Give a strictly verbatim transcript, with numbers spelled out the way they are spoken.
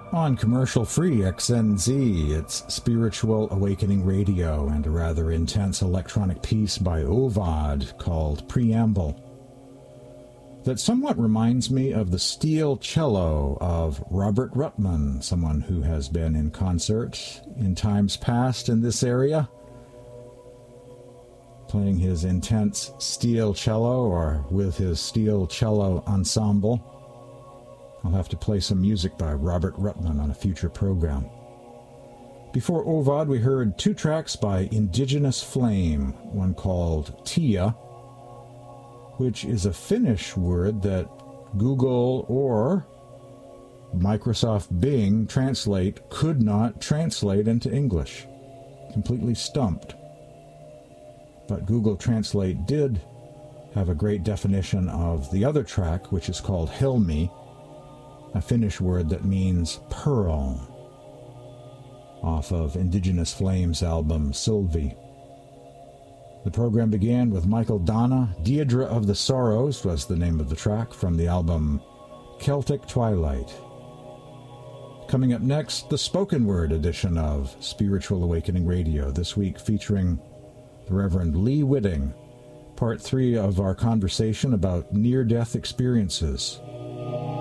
On commercial-free X N Z, it's Spiritual Awakening Radio and a rather intense electronic piece by Ovad called Preamble that somewhat reminds me of the steel cello of Robert Ruttman, someone who has been in concert in times past in this area, playing his intense steel cello or with his steel cello ensemble. I'll have to play some music by Robert Ruttman on a future program. Before Ovad, we heard two tracks by Indigenous Flame, one called Tia, which is a Finnish word that Google or Microsoft Bing Translate could not translate into English. Completely stumped. But Google Translate did have a great definition of the other track, which is called Helmi, a Finnish word that means pearl, off of Indigenous Flame's album Sylvie. The program began with Michael Donna. Deirdre of the Sorrows was the name of the track from the album Celtic Twilight. Coming up next, the spoken word edition of Spiritual Awakening Radio, this week featuring the Reverend Lee Whitting, part three of our conversation about near-death experiences.